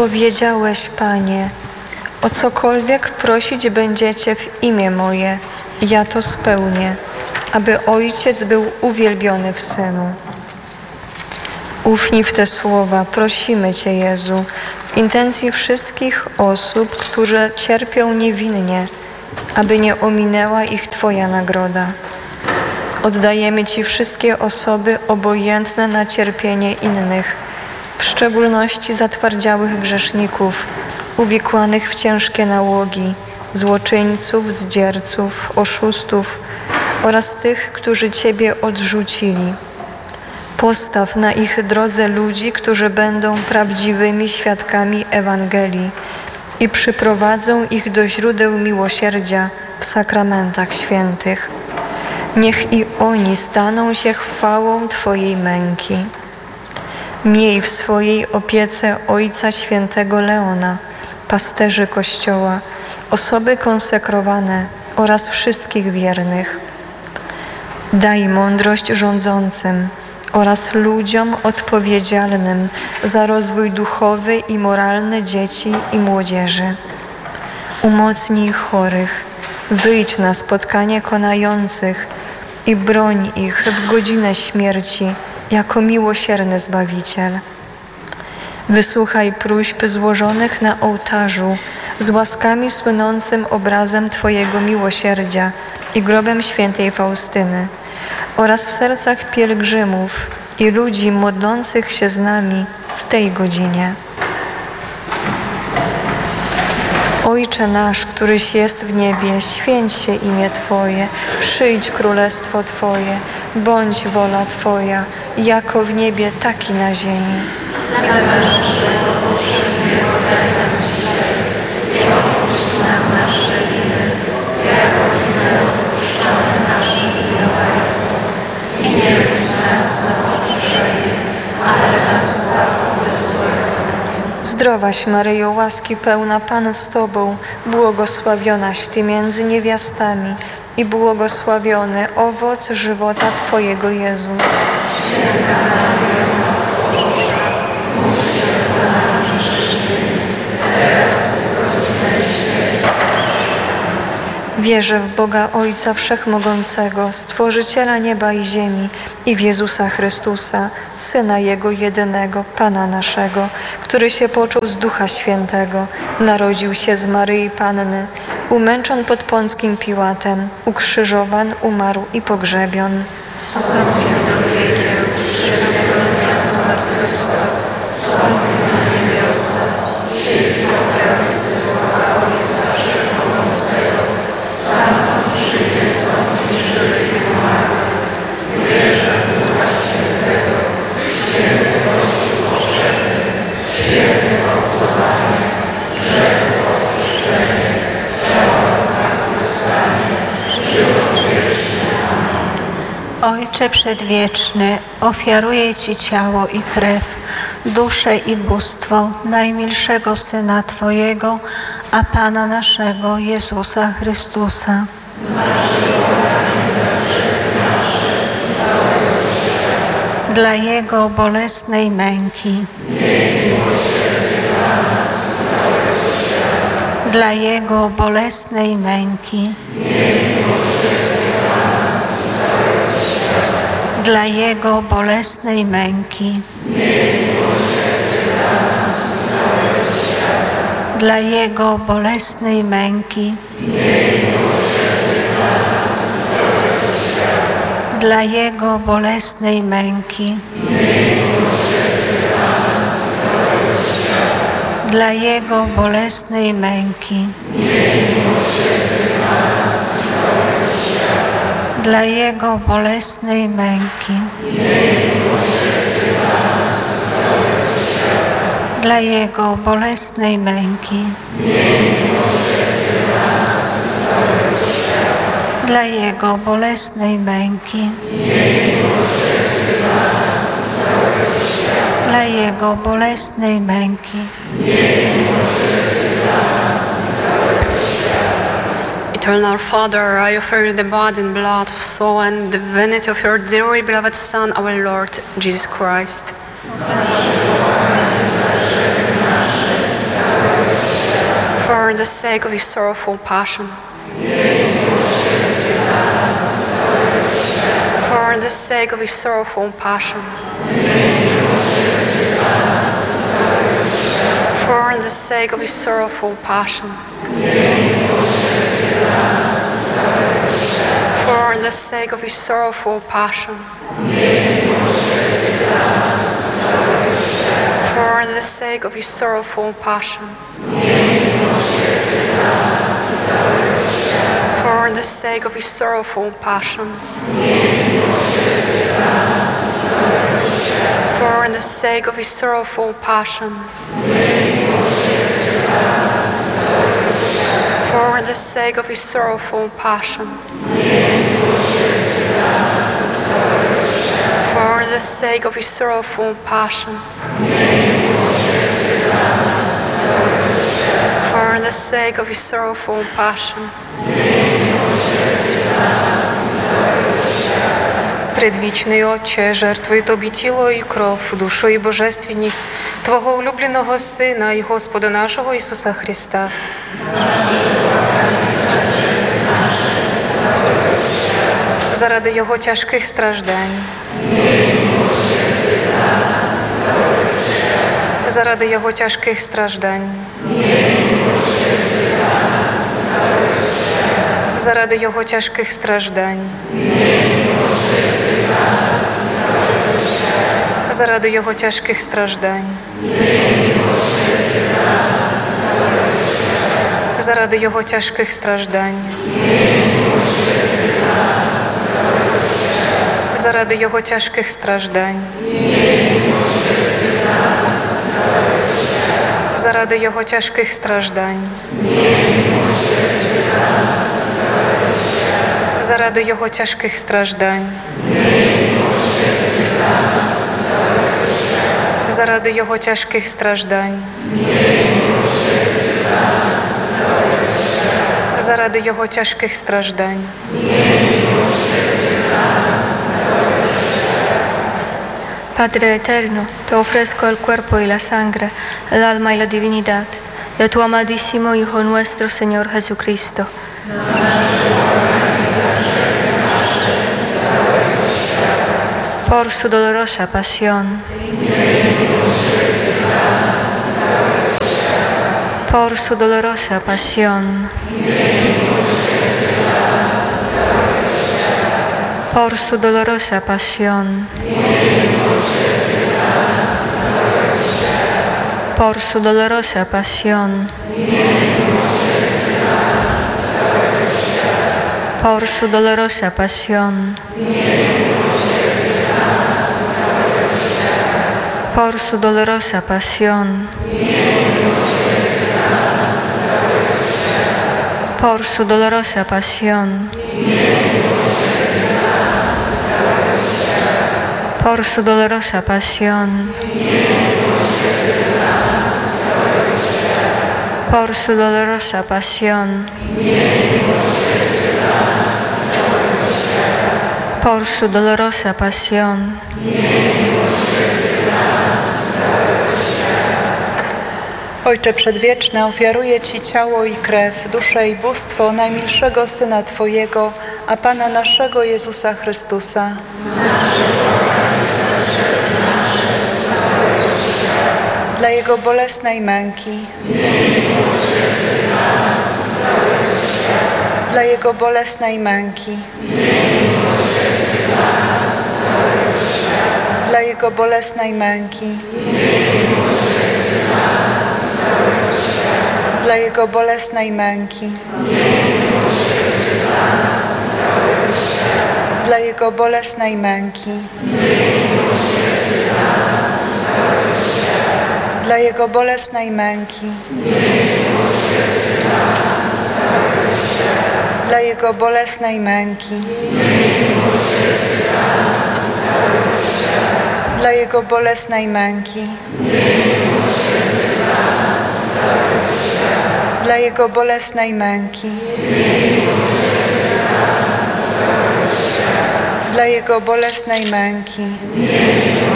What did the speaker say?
powiedziałeś, Panie, o cokolwiek prosić będziecie w imię moje, ja to spełnię, aby Ojciec był uwielbiony w Synu. Ufni w te słowa, prosimy Cię, Jezu, w intencji wszystkich osób, które cierpią niewinnie, aby nie ominęła ich Twoja nagroda. Oddajemy Ci wszystkie osoby obojętne na cierpienie innych, w szczególności zatwardziałych grzeszników, uwikłanych w ciężkie nałogi, złoczyńców, zdzierców, oszustów oraz tych, którzy Ciebie odrzucili. Postaw na ich drodze ludzi, którzy będą prawdziwymi świadkami Ewangelii i przyprowadzą ich do źródeł miłosierdzia w sakramentach świętych. Niech i oni staną się chwałą Twojej męki. Miej w swojej opiece Ojca Świętego Leona, pasterzy Kościoła, osoby konsekrowane oraz wszystkich wiernych. Daj mądrość rządzącym oraz ludziom odpowiedzialnym za rozwój duchowy i moralny dzieci i młodzieży. Umocnij chorych, wyjdź na spotkanie konających i broń ich w godzinę śmierci jako miłosierny Zbawiciel. Wysłuchaj próśb złożonych na ołtarzu z łaskami słynącym obrazem Twojego miłosierdzia i grobem świętej Faustyny oraz w sercach pielgrzymów i ludzi modlących się z nami w tej godzinie. Ojcze nasz, któryś jest w niebie, święć się imię Twoje, przyjdź królestwo Twoje, bądź wola Twoja, jako w niebie, tak i na ziemi. Chleba naszego powszedniego daj nam dzisiaj i odpuść nam nasze winy, jako i my odpuszczamy naszym winowajcom. I nie wódź nas na pokuszenie, ale nas zbaw od złego. Zdrowaś Maryjo, łaski pełna, Pan z Tobą, błogosławionaś Ty między niewiastami i błogosławiony owoc żywota Twojego, Jezus. Święta Maryjo, Matko Boża, módl się za nami grzesznymi, teraz i w godzinę śmierci. Wierzę w Boga Ojca Wszechmogącego, Stworzyciela nieba i ziemi i w Jezusa Chrystusa, Syna Jego jedynego, Pana naszego, który się począł z Ducha Świętego, narodził się z Maryi Panny, umęczon pod Pąckim Piłatem, ukrzyżowan, umarł i pogrzebion. Wstąpił do piekieł, trzeciego dnia zmartwychwstał, wstąpił na niebiosa, siedzi po prawicy Boga Ojca Wszechmogącego. Stamtąd przyjdzie sądzić żywych i umarłych. Wierzę w Ducha Świętego, święty Kościół powszechny, święte obcowanie, grzechów odpuszczenie, ciała zmartwychwstanie, żywot wieczny. Ojcze Przedwieczny, ofiaruję Ci ciało i krew, duszę i bóstwo najmilszego Syna Twojego, a Pana naszego Jezusa Chrystusa. Dla Jego bolesnej męki, dla Jego bolesnej męki, dla Jego bolesnej męki, dla Jego bolesnej męki, dla Jego bolesnej męki, dla Jego bolesnej męki, dla Jego bolesnej męki, dla Jego bolesnej męki, dla Jego bolesnej męki, dla Jego bolesnej męki. Eternal Father, I offer you the body and blood, soul and divinity of your dearly beloved Son, our Lord Jesus Christ. for the sake of his sorrowful passion, for the sake of his sorrowful passion, for the sake of his sorrowful passion, for the sake of his sorrowful passion, for the sake of his sorrowful passion, for the sake of his sorrowful passion, for the sake of his sorrowful passion, for the sake of his sorrowful passion, for the sake of his sorrowful passion, for the sake of his sorrowful passion. Предвічний Отче, жертвую Тобі тіло і кров, душу і божественність Твого улюбленого Сина і Господа нашого Ісуса Христа. Заради Його тяжких страждань. Заради Його тяжких страждань. Заради Його тяжких страждань. Заради Його тяжких страждань. Заради Його тяжких страждань. Заради Його тяжких страждань. Заради Його тяжких страждань. Заради Його тяжких страждань. Заради Його тяжких страждань. Заради Його тяжких страждань. Padre eterno, te ofrezco el cuerpo y la sangre, el alma y la divinidad de tu amadísimo Hijo nuestro Señor Jesucristo. Por su dolorosa pasión, por su dolorosa pasión, por su dolorosa pasión, por su dolorosa pasión, por su dolorosa pasión, por su dolorosa pasión, por su dolorosa pasión, por su dolorosa pasión, por su dolorosa pasión, por su dolorosa pasión, Ojcze Przedwieczny, ofiaruję Ci ciało i krew, duszę i bóstwo najmilszego Syna Twojego, a Pana naszego Jezusa Chrystusa. Dla Jego bolesnej męki, dla Jego bolesnej męki, dla Jego bolesnej męki, dla Jego bolesnej męki, dla Jego bolesnej męki, dla Jego bolesnej męki, dla Jego bolesnej męki, dla Jego bolesnej męki, dla Jego bolesnej męki, dla Jego bolesnej męki,